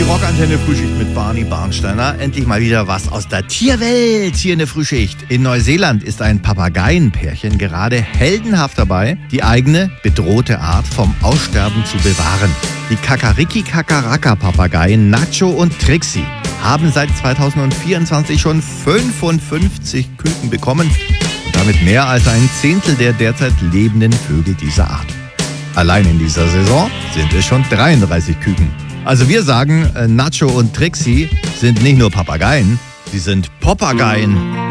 Die Rockantenne Frühschicht mit Barney Barnsteiner. Endlich mal wieder was aus der Tierwelt hier in der Frühschicht. In Neuseeland ist ein Papageienpärchen gerade heldenhaft dabei, die eigene bedrohte Art vom Aussterben zu bewahren. Die Kakariki-Kakaraka-Papageien Nacho und Trixie haben seit 2024 schon 55 Küken bekommen und damit mehr als ein Zehntel der derzeit lebenden Vögel dieser Art. Allein in dieser Saison sind es schon 33 Küken. Also wir sagen, Nacho und Trixie sind nicht nur Papageien, sie sind Popageien.